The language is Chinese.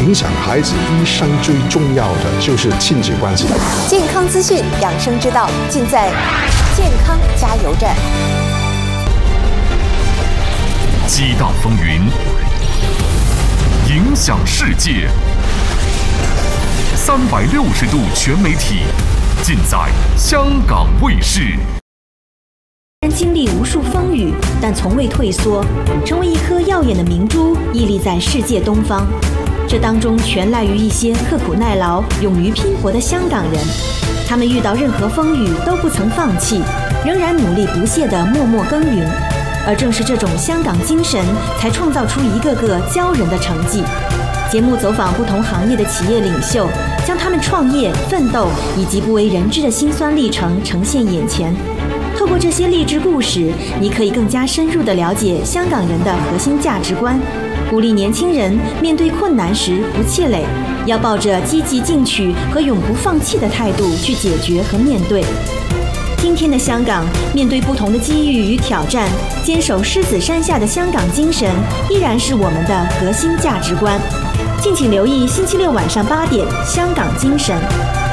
影响孩子一生最重要的就是亲子关系。 健康资讯、养生之道，尽在健康加油站。 激荡风云，影响世界。360度全媒体，尽在香港卫视。 经历无数风雨，但从未退缩，成为一颗耀眼的明珠，屹立在世界东方。这当中全赖于一些刻苦耐劳、勇于拼搏的香港人。他们遇到任何风雨都不曾放弃，仍然努力不懈地默默耕耘。而正是这种香港精神，才创造出一个个骄人的成绩。节目走访不同行业的企业领袖，将他们创业、奋斗以及不为人知的辛酸历程呈现眼前。透过这些励志故事，你可以更加深入地了解香港人的核心价值观，鼓励年轻人面对困难时不气馁，要抱着积极进取和永不放弃的态度去解决和面对。今天的香港，面对不同的机遇与挑战，坚守狮子山下的香港精神依然是我们的核心价值观。敬请留意星期六晚上8点《香港精神》。